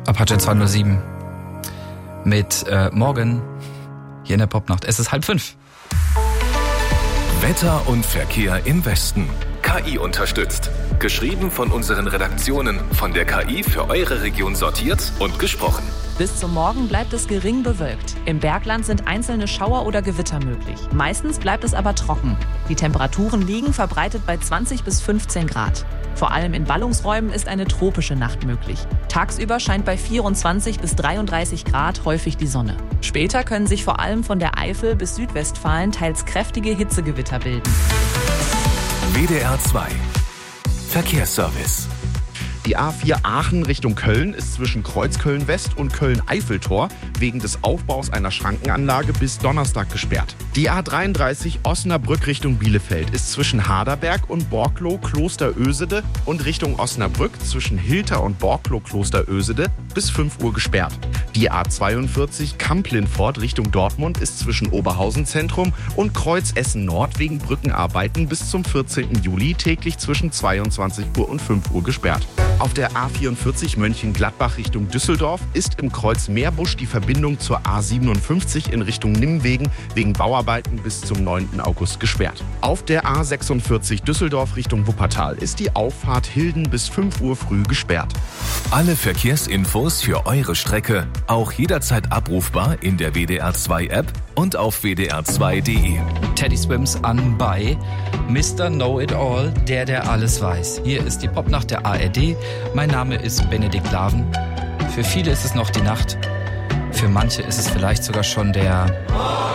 Apache 207 mit Morgen hier in der Popnacht. Es ist 4:30. Wetter und Verkehr im Westen. KI unterstützt. Geschrieben von unseren Redaktionen, von der KI für eure Region sortiert und gesprochen. Bis zum Morgen bleibt es gering bewölkt. Im Bergland sind einzelne Schauer oder Gewitter möglich. Meistens bleibt es aber trocken. Die Temperaturen liegen verbreitet bei 20 bis 15 Grad. Vor allem in Ballungsräumen ist eine tropische Nacht möglich. Tagsüber scheint bei 24 bis 33 Grad häufig die Sonne. Später können sich vor allem von der Eifel bis Südwestfalen teils kräftige Hitzegewitter bilden. WDR 2 Verkehrsservice. Die A4 Aachen Richtung Köln ist zwischen Kreuzköln-West und Köln-Eiffeltor wegen des Aufbaus einer Schrankenanlage bis Donnerstag gesperrt. Die A33 Osnabrück Richtung Bielefeld ist zwischen Harderberg und Borklow-Klosterösede und Richtung Osnabrück zwischen Hilter und Borklow-Klosterösede bis 5 Uhr gesperrt. Die A42 Kamp-Lindfort Richtung Dortmund ist zwischen Oberhausen Zentrum und Kreuz Essen Nord wegen Brückenarbeiten bis zum 14. Juli täglich zwischen 22 Uhr und 5 Uhr gesperrt. Auf der A44 Mönchengladbach Richtung Düsseldorf ist im Kreuz Meerbusch die Verbindung zur A57 in Richtung Nimwegen wegen Bauarbeiten bis zum 9. August gesperrt. Auf der A46 Düsseldorf Richtung Wuppertal ist die Auffahrt Hilden bis 5 Uhr früh gesperrt. Alle Verkehrsinfos für eure Strecke auch jederzeit abrufbar in der WDR 2 App und auf wdr2.de. Teddy Swims an bei Mr. Know-It-All, der alles weiß. Hier ist die Popnacht der ARD. Mein Name ist Benedikt Laven. Für viele ist es noch die Nacht. Für manche ist es vielleicht sogar schon der